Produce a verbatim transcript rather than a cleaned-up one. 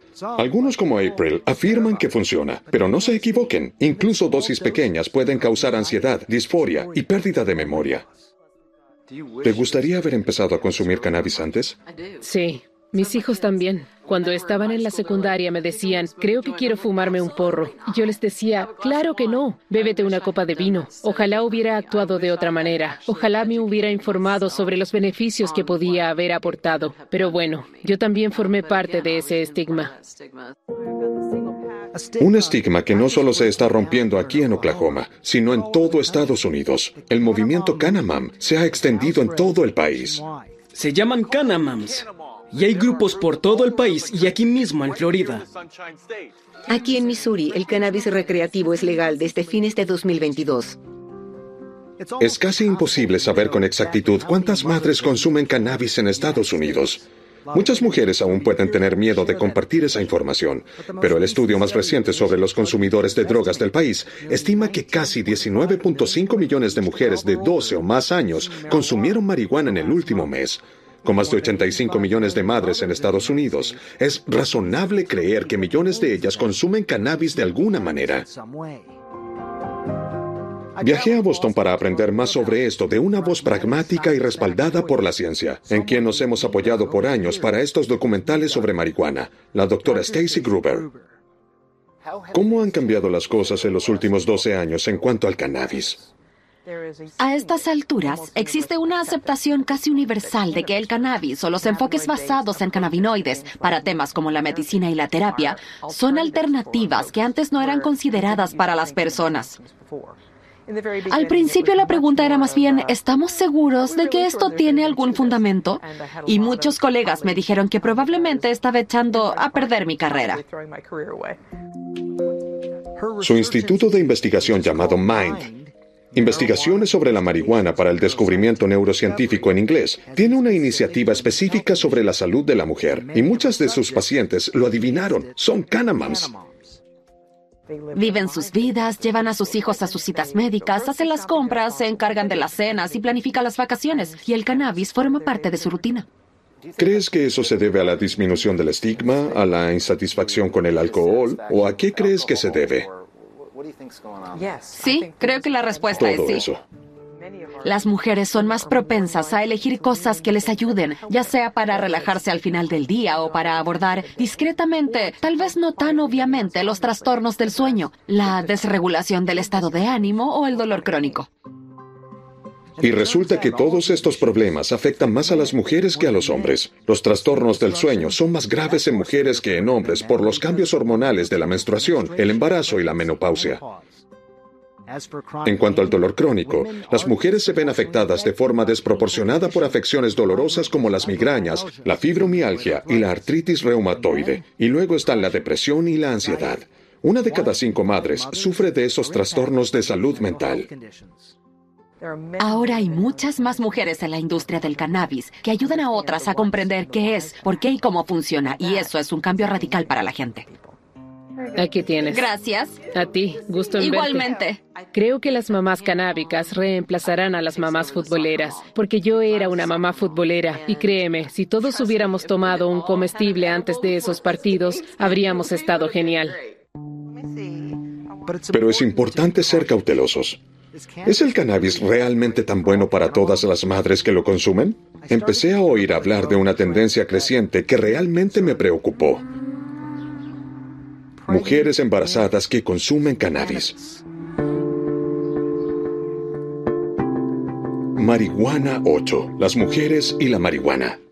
Algunos como April afirman que funciona, pero no se equivoquen. Incluso dosis pequeñas pueden causar ansiedad, disforia y pérdida de memoria. ¿Te gustaría haber empezado a consumir cannabis antes? Sí, mis hijos también. Cuando estaban en la secundaria me decían, creo que quiero fumarme un porro. Y yo les decía, claro que no, bébete una copa de vino. Ojalá hubiera actuado de otra manera. Ojalá me hubiera informado sobre los beneficios que podía haber aportado. Pero bueno, yo también formé parte de ese estigma. Un estigma que no solo se está rompiendo aquí en Oklahoma, sino en todo Estados Unidos. El movimiento Canamam se ha extendido en todo el país. Se llaman Canamams. Y hay grupos por todo el país y aquí mismo en Florida. Aquí en Missouri, el cannabis recreativo es legal desde fines de dos mil veintidós. Es casi imposible saber con exactitud cuántas madres consumen cannabis en Estados Unidos. Muchas mujeres aún pueden tener miedo de compartir esa información, pero el estudio más reciente sobre los consumidores de drogas del país estima que casi diecinueve punto cinco millones de mujeres de doce o más años consumieron marihuana en el último mes. Con más de ochenta y cinco millones de madres en Estados Unidos, es razonable creer que millones de ellas consumen cannabis de alguna manera. Viajé a Boston para aprender más sobre esto de una voz pragmática y respaldada por la ciencia, en quien nos hemos apoyado por años para estos documentales sobre marihuana, la doctora Stacy Gruber. ¿Cómo han cambiado las cosas en los últimos doce años en cuanto al cannabis? A estas alturas, existe una aceptación casi universal de que el cannabis o los enfoques basados en cannabinoides para temas como la medicina y la terapia son alternativas que antes no eran consideradas para las personas. Al principio la pregunta era más bien, ¿estamos seguros de que esto tiene algún fundamento? Y muchos colegas me dijeron que probablemente estaba echando a perder mi carrera. Su instituto de investigación llamado MIND, Investigaciones sobre la marihuana para el descubrimiento neurocientífico en inglés, tiene una iniciativa específica sobre la salud de la mujer, y muchas de sus pacientes lo adivinaron, son Canamams. Viven sus vidas, llevan a sus hijos a sus citas médicas, hacen las compras, se encargan de las cenas y planifican las vacaciones, y el cannabis forma parte de su rutina. ¿Crees que eso se debe a la disminución del estigma, a la insatisfacción con el alcohol, o a qué crees que se debe? Sí, creo que la respuesta Todo es sí. eso. Las mujeres son más propensas a elegir cosas que les ayuden, ya sea para relajarse al final del día o para abordar discretamente, tal vez no tan obviamente, los trastornos del sueño, la desregulación del estado de ánimo o el dolor crónico. Y resulta que todos estos problemas afectan más a las mujeres que a los hombres. Los trastornos del sueño son más graves en mujeres que en hombres por los cambios hormonales de la menstruación, el embarazo y la menopausia. En cuanto al dolor crónico, las mujeres se ven afectadas de forma desproporcionada por afecciones dolorosas como las migrañas, la fibromialgia y la artritis reumatoide. Y luego están la depresión y la ansiedad. Una de cada cinco madres sufre de esos trastornos de salud mental. Ahora hay muchas más mujeres en la industria del cannabis que ayudan a otras a comprender qué es, por qué y cómo funciona, y eso es un cambio radical para la gente. Aquí tienes. Gracias. A ti, gusto en Igualmente. verte. Creo que las mamás canábicas reemplazarán a las mamás futboleras, porque yo era una mamá futbolera, y créeme, si todos hubiéramos tomado un comestible antes de esos partidos, habríamos estado genial. Pero es importante ser cautelosos. ¿Es el cannabis realmente tan bueno para todas las madres que lo consumen? Empecé a oír hablar de una tendencia creciente que realmente me preocupó. Mujeres embarazadas que consumen cannabis. Marihuana ocho. Las mujeres y la marihuana.